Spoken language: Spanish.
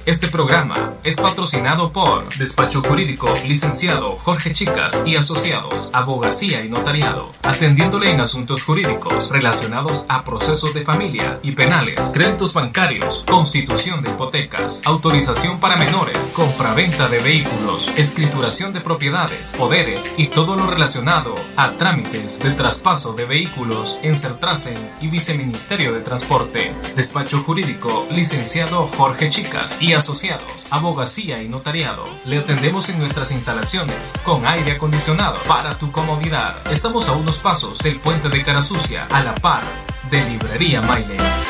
Este programa es patrocinado por Despacho Jurídico Licenciado Jorge Chicas y Asociados, Abogacía y Notariado, atendiéndole en asuntos jurídicos relacionados a procesos de familia y penales, créditos bancarios, constitución de hipotecas, autorización para menores, compraventa de vehículos, escrituración de propiedades, poderes y todo lo relacionado a trámites de traspaso de vehículos en Sertrasen y Viceministerio de Transporte. Despacho Jurídico Licenciado Jorge Chicas y Asociados, Abogacía y Notariado. Le atendemos en nuestras instalaciones con aire acondicionado para tu comodidad. Estamos a unos pasos del Puente de Carasucia, a la par de Librería Maile.